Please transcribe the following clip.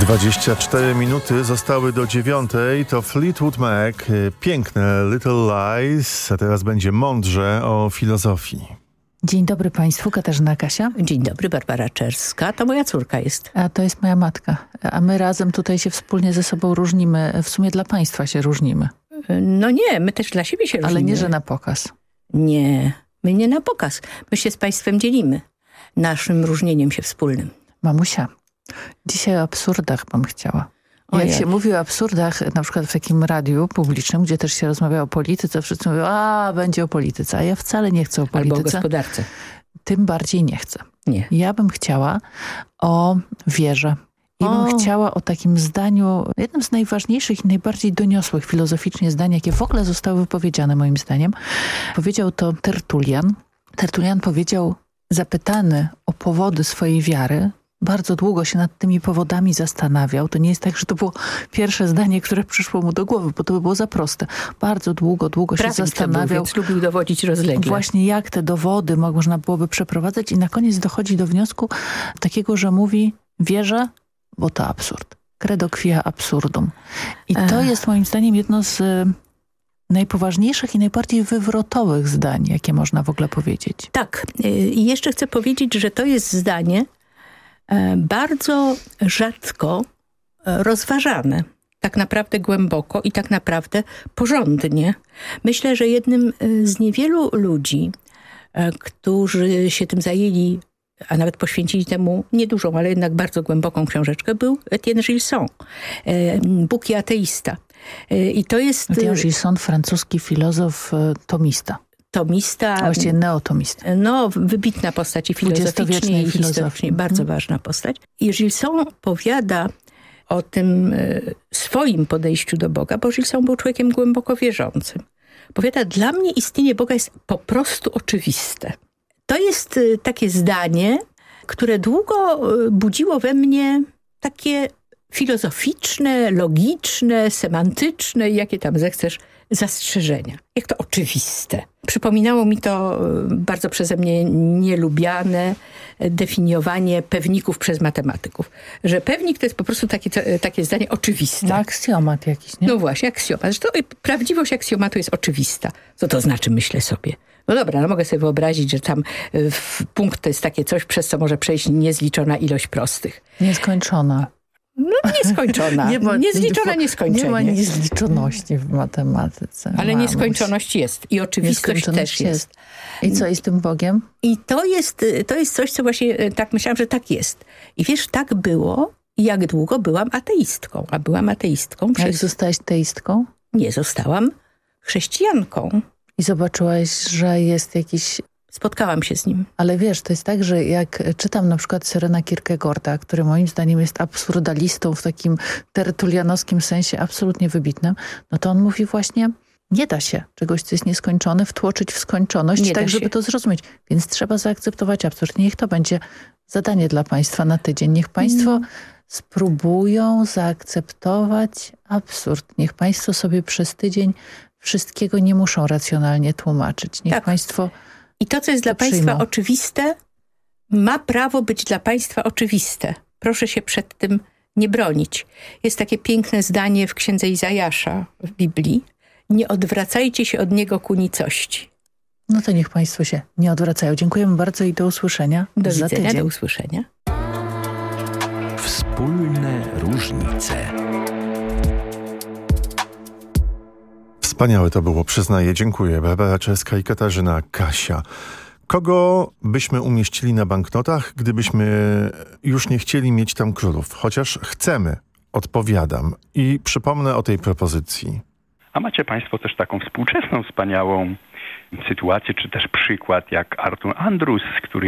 24 minuty zostały do 9. To Fleetwood Mac, piękne Little Lies, a teraz będzie mądrze o filozofii. Dzień dobry Państwu, Katarzyna Kasia. Dzień dobry, Barbara Czerska. To moja córka jest. A to jest moja matka. A my razem tutaj się wspólnie ze sobą różnimy. W sumie dla Państwa się różnimy. No nie, my też dla siebie się różnimy. Ale nie, że na pokaz. Nie, my nie na pokaz. My się z Państwem dzielimy. Naszym różnieniem się wspólnym. Mamusia, dzisiaj o absurdach bym chciała. Jak się mówi o absurdach, na przykład w takim radiu publicznym, gdzie też się rozmawia o polityce, wszyscy mówią, będzie o polityce, a ja wcale nie chcę o polityce. Albo o gospodarce. Tym bardziej nie chcę. Nie. Ja bym chciała o wierze. I bym chciała o takim zdaniu, jednym z najważniejszych i najbardziej doniosłych filozoficznie zdań, jakie w ogóle zostały wypowiedziane moim zdaniem. Powiedział to Tertulian. Tertulian powiedział, zapytany o powody swojej wiary, bardzo długo się nad tymi powodami zastanawiał. To nie jest tak, że to było pierwsze zdanie, które przyszło mu do głowy, bo to by było za proste. Bardzo długo się zastanawiał. Więc lubił dowodzić rozlegle. Właśnie jak te dowody można byłoby przeprowadzać i na koniec dochodzi do wniosku takiego, że mówi, wierzę, bo to absurd. Credo quia absurdum. I to jest moim zdaniem jedno z najpoważniejszych i najbardziej wywrotowych zdań, jakie można w ogóle powiedzieć. Tak. I jeszcze chcę powiedzieć, że to jest zdanie bardzo rzadko rozważane. Tak naprawdę głęboko i tak naprawdę porządnie. Myślę, że jednym z niewielu ludzi, którzy się tym zajęli, a nawet poświęcili temu niedużą, ale jednak bardzo głęboką książeczkę, był Etienne Gilson, Bóg i ateista. I to jest... Etienne Gilson, francuski filozof, tomista. A właściwie neotomista. No, wybitna postać i filozoficznie, i historycznie. Bardzo ważna postać. I Gilson powiada o tym swoim podejściu do Boga, bo Gilson był człowiekiem głęboko wierzącym. Powiada, dla mnie istnienie Boga jest po prostu oczywiste. To jest takie zdanie, które długo budziło we mnie takie filozoficzne, logiczne, semantyczne, jakie tam zechcesz, zastrzeżenia. Jak to oczywiste. Przypominało mi to bardzo przeze mnie nielubiane definiowanie pewników przez matematyków. Że pewnik to jest po prostu takie zdanie oczywiste. No, aksjomat jakiś, nie? No właśnie, aksjomat. Zresztą prawdziwość aksjomatu jest oczywista. Co to znaczy, myślę sobie. No dobra, no mogę sobie wyobrazić, że tam punkt to jest takie coś, przez co może przejść niezliczona ilość prostych. Nieskończona. No nieskończona. Niezliczona nieskończenie. Nie ma niezliczoności w matematyce. Ale nieskończoność jest. I oczywistość też jest. I co jest tym Bogiem? I to jest coś, co właśnie tak myślałam, że tak jest. I wiesz, tak było, jak długo byłam ateistką. A byłam ateistką. Jak zostałaś teistką? Nie, zostałam chrześcijanką. I zobaczyłaś, że jest jakiś... Spotkałam się z nim. Ale wiesz, to jest tak, że jak czytam na przykład Sørena Kierkegaarda, który moim zdaniem jest absurdalistą w takim tertulianowskim sensie absolutnie wybitnym, no to on mówi właśnie, nie da się czegoś, co jest nieskończone, wtłoczyć w skończoność, tak żeby to zrozumieć. Więc trzeba zaakceptować absurd. Niech to będzie zadanie dla Państwa na tydzień. Niech Państwo spróbują zaakceptować absurd. Niech Państwo sobie przez tydzień wszystkiego nie muszą racjonalnie tłumaczyć. Niech Państwo... I to, co jest dla Państwa oczywiste, ma prawo być dla Państwa oczywiste. Proszę się przed tym nie bronić. Jest takie piękne zdanie w księdze Izajasza w Biblii. Nie odwracajcie się od niego ku nicości. No to niech Państwo się nie odwracają. Dziękujemy bardzo i do usłyszenia do za widzenia, tydzień. Do usłyszenia. Wspólne różnice. Wspaniałe to było, przyznaję. Dziękuję. Barbara Czerska i Katarzyna Kasia. Kogo byśmy umieścili na banknotach, gdybyśmy już nie chcieli mieć tam królów? Chociaż chcemy, odpowiadam. I przypomnę o tej propozycji. A macie Państwo też taką współczesną, wspaniałą sytuację, czy też przykład jak Arthur Andrus, który